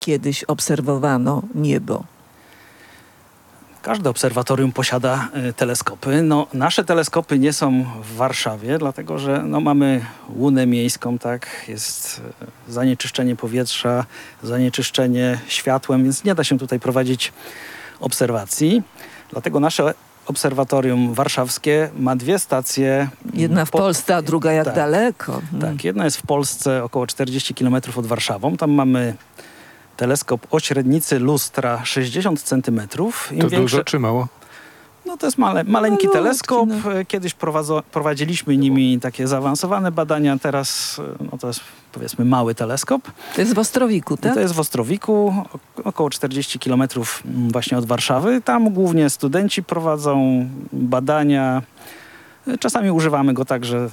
kiedyś obserwowano niebo? Każde obserwatorium posiada teleskopy. No, nasze teleskopy nie są w Warszawie, dlatego że mamy łunę miejską, tak? Jest zanieczyszczenie powietrza, zanieczyszczenie światłem, więc nie da się tutaj prowadzić obserwacji. Dlatego nasze obserwatorium warszawskie ma 2 stacje. Jedna w Polsce, a druga jak daleko. Tak, jedna jest w Polsce około 40 km od Warszawą. Tam mamy teleskop o średnicy lustra 60 cm. To dużo czy mało? No to jest maleńki teleskop. Kiedyś prowadziliśmy nimi takie zaawansowane badania. Teraz to jest powiedzmy mały teleskop. To jest w Ostrowiku, tak? To jest w Ostrowiku, około 40 km właśnie od Warszawy. Tam głównie studenci prowadzą badania. Czasami używamy go także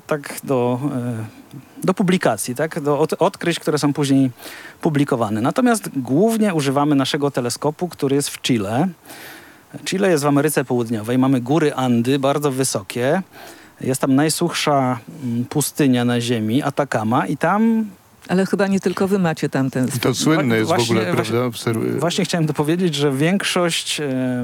do publikacji, tak? Do odkryć, które są później publikowane. Natomiast głównie używamy naszego teleskopu, który jest w Chile. Chile jest w Ameryce Południowej. Mamy góry Andy, bardzo wysokie. Jest tam najsuchsza pustynia na ziemi, Atacama, i tam... Ale chyba nie tylko wy macie tam ten... To słynne jest w ogóle, prawda? Właśnie chciałem dopowiedzieć, że większość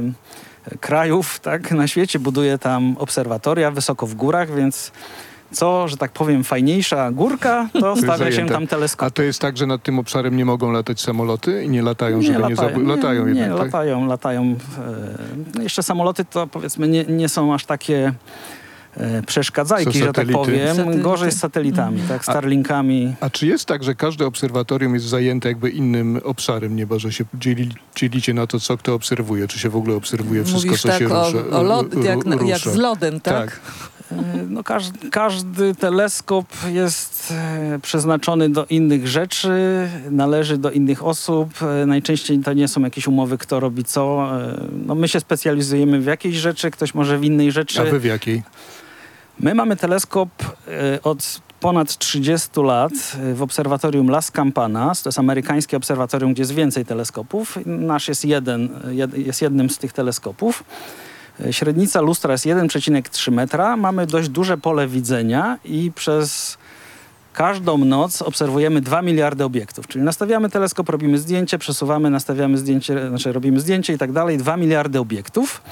krajów na świecie buduje tam obserwatoria wysoko w górach, więc że tak powiem, fajniejsza górka, to stawia się tam teleskop. A to jest tak, że nad tym obszarem nie mogą latać samoloty i nie latają, żeby latają jednak, nie, tak? latają. Jeszcze samoloty to powiedzmy nie są aż takie przeszkadzajki, że tak powiem. Gorzej z satelitami, Starlinkami. A czy jest tak, że każde obserwatorium jest zajęte jakby innym obszarem nieba, że się dzielicie na to, co kto obserwuje? Czy się w ogóle obserwuje wszystko, Mówisz co się rusza? Jak z lodem, tak? No, każdy teleskop jest przeznaczony do innych rzeczy, należy do innych osób. Najczęściej to nie są jakieś umowy, kto robi co. No, my się specjalizujemy w jakiejś rzeczy, ktoś może w innej rzeczy. A wy w jakiej? My mamy teleskop od ponad 30 lat w obserwatorium Las Campanas. To jest amerykańskie obserwatorium, gdzie jest więcej teleskopów. Nasz jest jednym z tych teleskopów. Średnica lustra jest 1,3 metra. Mamy dość duże pole widzenia i przez każdą noc obserwujemy 2 miliardy obiektów. Czyli nastawiamy teleskop, robimy zdjęcie, przesuwamy, nastawiamy zdjęcie, robimy zdjęcie i tak dalej. 2 miliardy obiektów.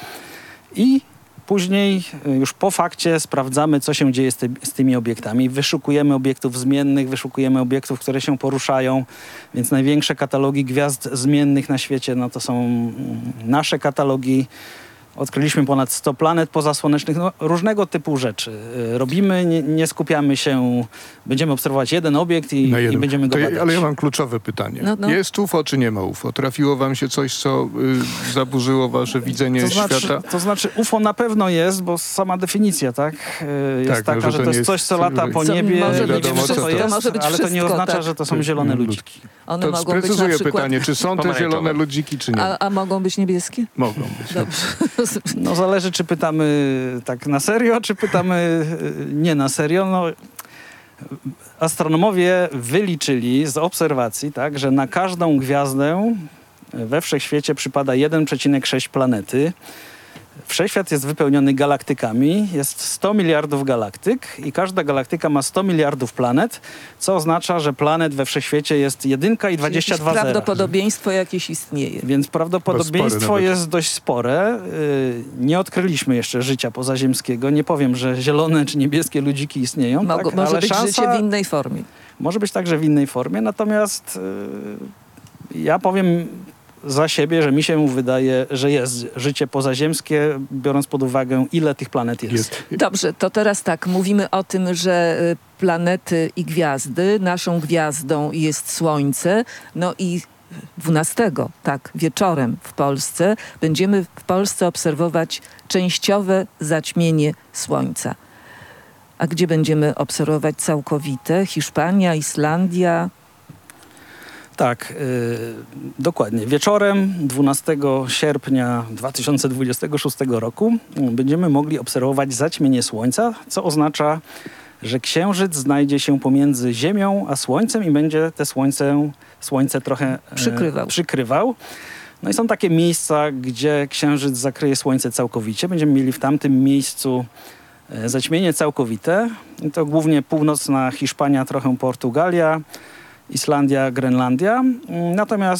I później już po fakcie sprawdzamy, co się dzieje z tymi obiektami. Wyszukujemy obiektów zmiennych, wyszukujemy obiektów, które się poruszają. Więc największe katalogi gwiazd zmiennych na świecie, to są nasze katalogi. Odkryliśmy ponad 100 planet pozasłonecznych, różnego typu rzeczy robimy, nie skupiamy się, będziemy obserwować jeden obiekt i będziemy go badać. Ale ja mam kluczowe pytanie. Jest UFO czy nie ma UFO? Trafiło wam się coś, co zaburzyło wasze widzenie świata? To znaczy UFO na pewno jest, bo sama definicja jest taka, że to jest coś, co lata po niebie, nie wiemy, co to jest, ale to nie oznacza, że to są zielone ludziki. One to mogą być na przykład... pytanie, czy są te zielone ludziki, czy nie? A mogą być niebieskie? Mogą być. Dobrze. Zależy, czy pytamy tak na serio, czy pytamy nie na serio. Astronomowie wyliczyli z obserwacji, że na każdą gwiazdę we wszechświecie przypada 1,6 planety. Wszechświat jest wypełniony galaktykami. Jest 100 miliardów galaktyk i każda galaktyka ma 100 miliardów planet, co oznacza, że planet we wszechświecie jest 1 i 22 zera. Prawdopodobieństwo jakieś istnieje. Więc prawdopodobieństwo jest dość spore. Nie odkryliśmy jeszcze życia pozaziemskiego. Nie powiem, że zielone czy niebieskie ludziki istnieją. Może być życie w innej formie. Może być także w innej formie, natomiast ja powiem za siebie, że mi się wydaje, że jest życie pozaziemskie, biorąc pod uwagę, ile tych planet jest. Dobrze, to teraz tak, mówimy o tym, że planety i gwiazdy, naszą gwiazdą jest Słońce, i 12, wieczorem w Polsce, będziemy w Polsce obserwować częściowe zaćmienie Słońca. A gdzie będziemy obserwować całkowite? Hiszpania, Islandia? Tak, dokładnie. Wieczorem 12 sierpnia 2026 roku będziemy mogli obserwować zaćmienie Słońca, co oznacza, że Księżyc znajdzie się pomiędzy Ziemią a Słońcem i będzie te Słońce trochę przykrywał. I są takie miejsca, gdzie Księżyc zakryje Słońce całkowicie. Będziemy mieli w tamtym miejscu zaćmienie całkowite. I to głównie północna Hiszpania, trochę Portugalia. Islandia, Grenlandia. Natomiast